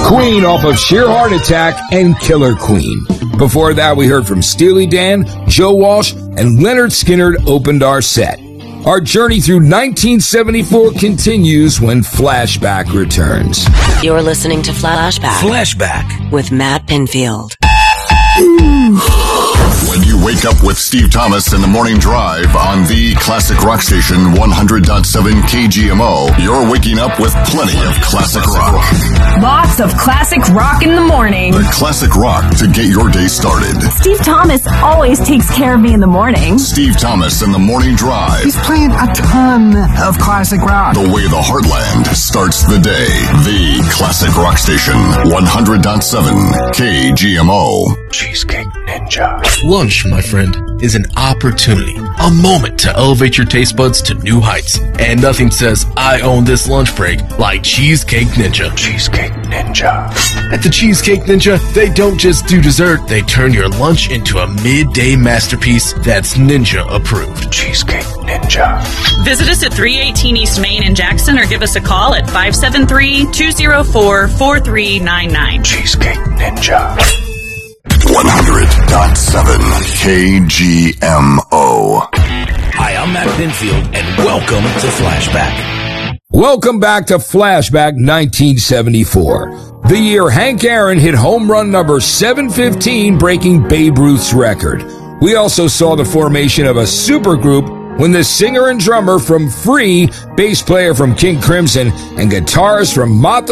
Queen off of Sheer Heart Attack and Killer Queen. Before that, we heard from Steely Dan, Joe Walsh, and Leonard Skinner opened our set. Our journey through 1974 continues when Flashback returns. You're listening to Flashback. Flashback. With Matt Pinfield. When you wake up with Steve Thomas in the morning drive on the classic rock station 100.7 KGMO, you're waking up with plenty of classic rock. Lots of classic rock in the morning. The classic rock to get your day started. Steve Thomas always takes care of me in the morning. Steve Thomas in the morning drive. He's playing a ton of classic rock. The way the heartland starts the day. The classic rock station 100.7 KGMO. Cheesecake Ninja. Lunch, my friend, is an opportunity, a moment to elevate your taste buds to new heights. And nothing says I own this lunch break like Cheesecake Ninja. Cheesecake Ninja. At the Cheesecake Ninja, they don't just do dessert, they turn your lunch into a midday masterpiece that's ninja approved. Cheesecake Ninja. Visit us at 318 East Main in Jackson or give us a call at 573-204-4399. Cheesecake Ninja. 100.7 KGMO. Hi, I'm Matt Pinfield, and welcome to Flashback. Welcome back to Flashback 1974. The year Hank Aaron hit home run number 715, breaking Babe Ruth's record. We also saw the formation of a supergroup when the singer and drummer from Free, bass player from King Crimson, and guitarist from Mott the